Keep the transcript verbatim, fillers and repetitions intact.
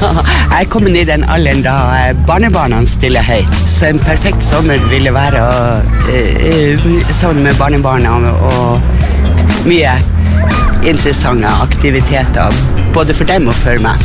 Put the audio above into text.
Jeg er kommet i den alderen da barnebarna stiller høyt, så en perfekt sommer ville være uh, sånn med barnebarna og mye interessante aktiviteter, både for dem og for meg.